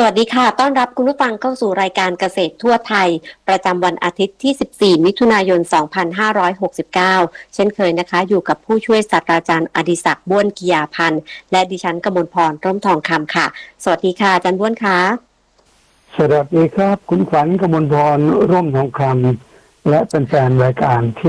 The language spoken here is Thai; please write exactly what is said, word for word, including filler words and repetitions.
วัสดีค่ะต้อนรับคุณผู้ฟังเข้าสู่รายการเกษตรทั่วไทยประจำวันอาทิตย์ที่สิบสี่มิถุนายนสองพันห้าร้อยหกสิบเก้าเช่นเคยนะคะอยู่กับผู้ช่วยศาสตราจารย์อดิศักดิ์บ้วนกิยาพันธ์และดิฉันกมลพรร่มทองคำค่ะสวัสดีค่ะอาจารย์บ้วนค่ะสวัสดีครับคุณขวัญกมลพรร่มทองคำและเป็นแฟนรายการที่